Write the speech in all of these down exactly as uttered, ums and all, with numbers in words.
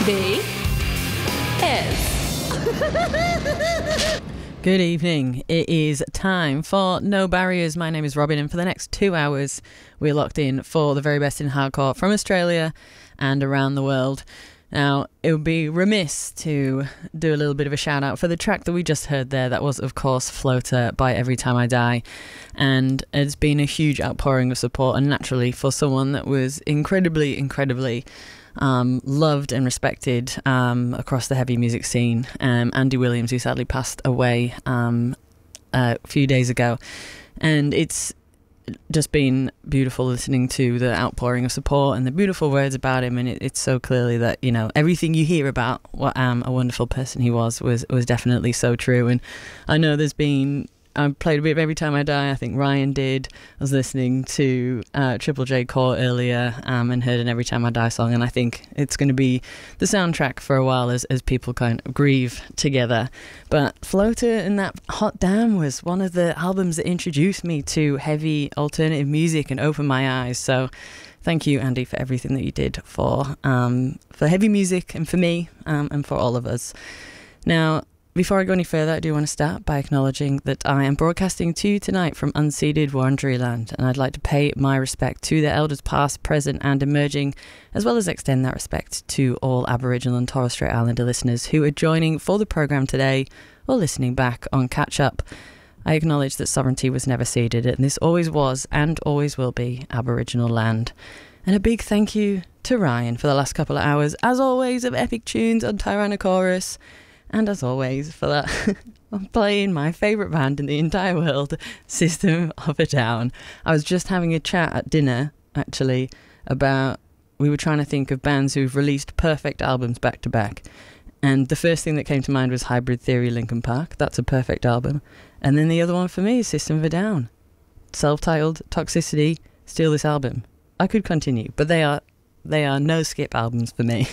P B S. Good evening. It is time for No Barriers. My name is Robin, and for the next two hours, we're locked in for the very best in hardcore from Australia and around the world. Now, it would be remiss to do a little bit of a shout out for the track that we just heard there. That was, of course, Floater by Every Time I Die. And it's been a huge outpouring of support, and naturally for someone that was incredibly, incredibly um, loved and respected um, across the heavy music scene. Um, Andy Williams, who sadly passed away um, a few days ago. And it's just been beautiful listening to the outpouring of support and the beautiful words about him, and it, it's so clearly that, you know, everything you hear about what um, a wonderful person he was was was definitely so true. And I know there's been I played a bit of Every Time I Die. I think Ryan did. I was listening to uh, Triple J Core earlier um, and heard an Every Time I Die song, and I think it's going to be the soundtrack for a while as, as people kind of grieve together. But Floater and that Hot Damn was one of the albums that introduced me to heavy alternative music and opened my eyes. So thank you, Andy, for everything that you did for um, for heavy music and for me um, and for all of us. Now, before I go any further, I do want to start by acknowledging that I am broadcasting to you tonight from unceded Wurundjeri land, and I'd like to pay my respect to their elders past, present and emerging, as well as extend that respect to all Aboriginal and Torres Strait Islander listeners who are joining for the programme today or listening back on Catch Up. I acknowledge that sovereignty was never ceded, and this always was and always will be Aboriginal land. And a big thank you to Ryan for the last couple of hours, as always, of epic tunes on Tyrannosaurus. And as always, for that, I'm playing my favourite band in the entire world, System of a Down. I was just having a chat at dinner, actually, about, we were trying to think of bands who've released perfect albums back to back. And the first thing that came to mind was Hybrid Theory, Linkin Park. That's a perfect album. And then the other one for me is System of a Down. Self-titled, Toxicity, Steal This Album. I could continue, but they are... They are no skip albums for me.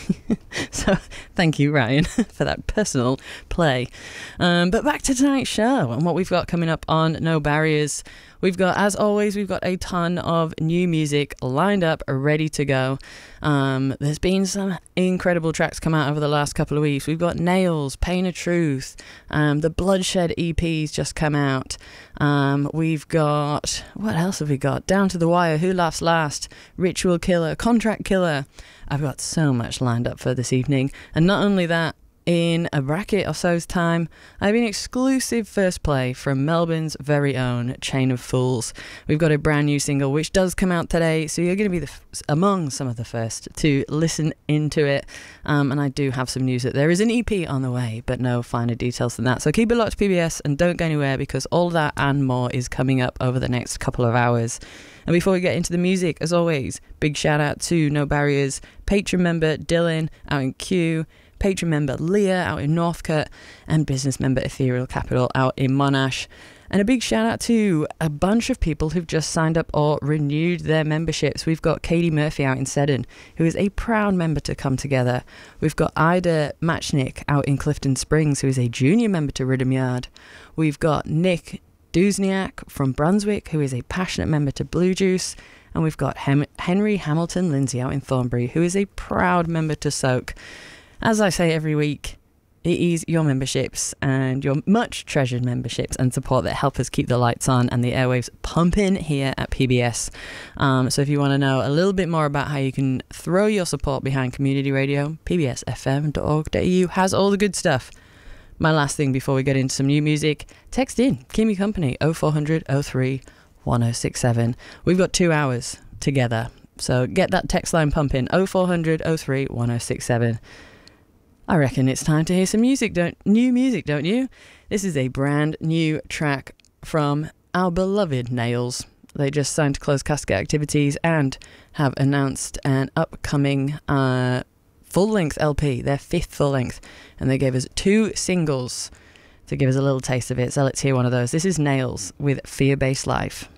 So thank you, Ryan, for that personal play. Um, but back to tonight's show and what we've got coming up on No Barriers. We've got, as always, we've got a ton of new music lined up, ready to go. Um, there's been some incredible tracks come out over the last couple of weeks. We've got Nails, Pain of Truth, um, the Bloodshed E P's just come out. Um, we've got, what else have we got? Down to the Wire, Who Laughs Last, Ritual Killer, Contract Killer. I've got so much lined up for this evening. And not only that, in a bracket or so's time, I have an exclusive first play from Melbourne's very own Chain of Fools. We've got a brand new single which does come out today, so you're going to be the f- among some of the first to listen into it. Um, and I do have some news that there is an E P on the way, but no finer details than that. So keep it locked to P B S and don't go anywhere, because all that and more is coming up over the next couple of hours. And before we get into the music, as always, big shout out to No Barriers patron member Dylan out in Kew, patron member Leah out in Northcote, and business member Ethereal Capital out in Monash. And a big shout out to a bunch of people who've just signed up or renewed their memberships. We've got Katie Murphy out in Seddon, who is a proud member to Come Together. We've got Ida Matchnick out in Clifton Springs, who is a junior member to Rhythm Yard. We've got Nick Duzniak from Brunswick, who is a passionate member to Blue Juice. And we've got Hem- Henry Hamilton Lindsay out in Thornbury, who is a proud member to Soak. As I say every week, it is your memberships and your much treasured memberships and support that help us keep the lights on and the airwaves pumping here at P B S. Um, so if you want to know a little bit more about how you can throw your support behind community radio, p b s f m dot org dot a u has all the good stuff. My last thing before we get into some new music, text in, keep me company, oh four hundred oh three one oh six seven. We've got two hours together, so get that text line pumping, oh four hundred oh three one oh six seven. I reckon it's time to hear some music, don't new music, don't you? This is a brand new track from our beloved Nails. They just signed to Closed Casket Activities and have announced an upcoming uh, full-length L P, their fifth full-length, and they gave us two singles to give us a little taste of it, so let's hear one of those. This is Nails with Fear-Based Life.